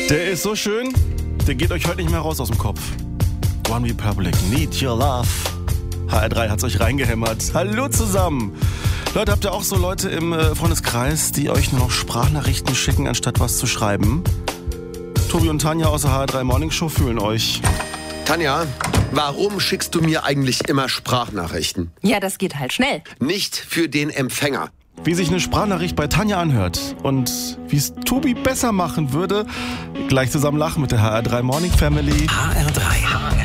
Der ist so schön, der geht euch heute nicht mehr raus aus dem Kopf. One Republic, Need Your Love. HR3 hat's euch reingehämmert. Hallo zusammen. Leute, habt ihr auch so Leute im Freundeskreis, die euch nur noch Sprachnachrichten schicken, anstatt was zu schreiben? Tobi und Tanja aus der HR3 Morning Show fühlen euch. Tanja, warum schickst du mir eigentlich immer Sprachnachrichten? Ja, das geht halt schnell. Nicht für den Empfänger. Wie sich eine Sprachnachricht bei Tanja anhört und wie es Tobi besser machen würde, gleich zusammen lachen mit der HR3 Morning Family. HR3